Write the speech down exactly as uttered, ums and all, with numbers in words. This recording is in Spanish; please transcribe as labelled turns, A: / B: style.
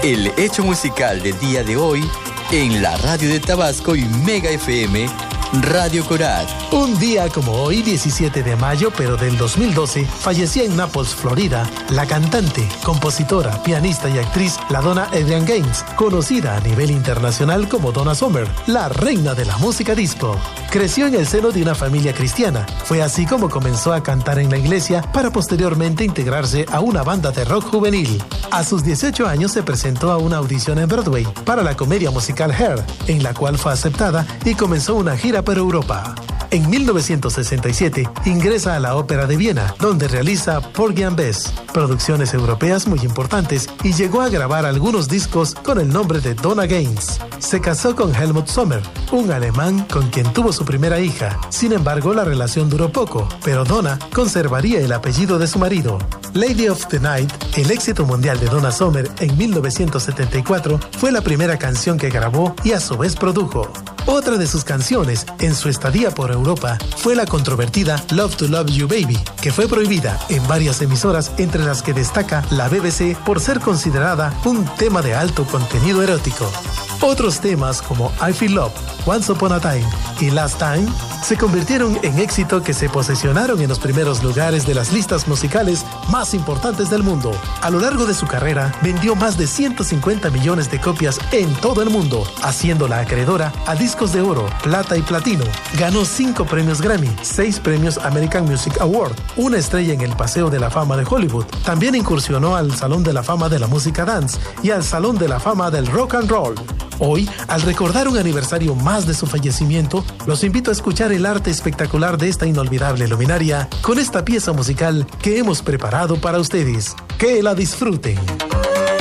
A: El hecho musical del día de hoy en la radio de Tabasco y Mega F M, Radio Coral.
B: Un día como hoy, diecisiete de mayo, pero del dos mil doce, fallecía en Naples, Florida, la cantante, compositora, pianista y actriz, la dona Adrienne Gaines, conocida a nivel internacional como Donna Summer, la reina de la música disco. Creció en el seno de una familia cristiana. Fue así como comenzó a cantar en la iglesia para posteriormente integrarse a una banda de rock juvenil. A sus dieciocho años se presentó a una audición en Broadway para la comedia musical Hair, en la cual fue aceptada y comenzó una gira por Europa. En mil novecientos sesenta y siete ingresa a la Ópera de Viena, donde realiza Porgy and Bess, producciones europeas muy importantes, y llegó a grabar algunos discos con el nombre de Donna Gaines. Se casó con Helmut Sommer, un alemán con quien tuvo su primera hija. Sin embargo, la relación duró poco, pero Donna conservaría el apellido de su marido. Lady of the Night, el éxito mundial de Donna Summer en mil novecientos setenta y cuatro, fue la primera canción que grabó y a su vez produjo. Otra de sus canciones, en su estadía por Europa, fue la controvertida Love to Love You Baby, que fue prohibida en varias emisoras, entre las que destaca la B B C por ser considerada un tema de alto contenido erótico. Otros temas como I Feel Love, Once Upon a Time y Last Time se convirtieron en éxito, que se posicionaron en los primeros lugares de las listas musicales más importantes del mundo. A lo largo de su carrera, vendió más de ciento cincuenta millones de copias en todo el mundo, haciéndola acreedora a discos de oro, plata y platino. Ganó cinco premios Grammy, seis premios American Music Award, una estrella en el Paseo de la Fama de Hollywood. También incursionó al Salón de la Fama de la Música Dance y al Salón de la Fama del Rock and Roll. Hoy, al recordar un aniversario más de su fallecimiento, los invito a escuchar el arte espectacular de esta inolvidable luminaria con esta pieza musical que hemos preparado para ustedes. ¡Que la disfruten!